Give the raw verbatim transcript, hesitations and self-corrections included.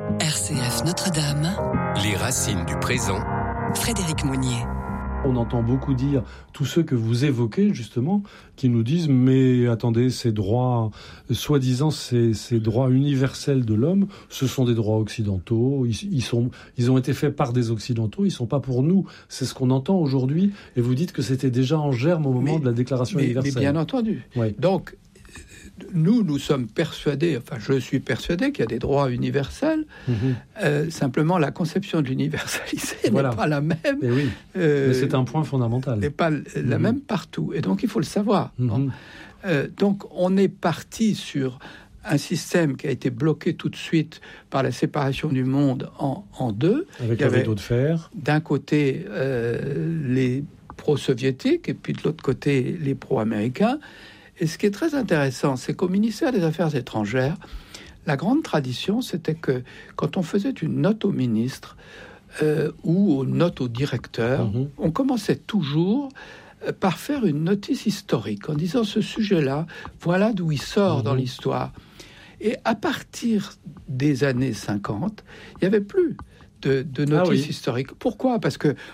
R C F Notre-Dame. Les racines du présent. Frédéric Mounier. On entend beaucoup dire, tous ceux que vous évoquez justement, qui nous disent « mais attendez, ces droits, soi-disant ces, ces droits universels de l'homme, ce sont des droits occidentaux, ils, ils, sont, ils ont été faits par des occidentaux, ils ne sont pas pour nous ». C'est ce qu'on entend aujourd'hui, et vous dites que c'était déjà en germe au moment mais, de la Déclaration mais, universelle. Mais bien entendu. Oui. Donc, nous, nous sommes persuadés, enfin je suis persuadé qu'il y a des droits universels. Mmh. Euh, simplement, la conception de l'universalité voilà. n'est pas la même. Et oui. euh, Mais c'est un point fondamental. N'est pas la mmh. même partout. Et donc, il faut le savoir. Mmh. Bon. Euh, donc, on est parti sur un système qui a été bloqué tout de suite par la séparation du monde en, en deux. Avec le rideau de fer. D'un côté, euh, les pro-soviétiques, et puis de l'autre côté, les pro-américains. Et ce qui est très intéressant, c'est qu'au ministère des Affaires étrangères, la grande tradition, c'était que quand on faisait une note au ministre euh, ou une note au directeur, mmh. on commençait toujours euh, par faire une notice historique en disant ce sujet-là, voilà d'où il sort mmh. dans l'histoire. Et à partir des années cinquante, il n'y avait plus de, de notice ah oui. historique. Pourquoi ? Parce que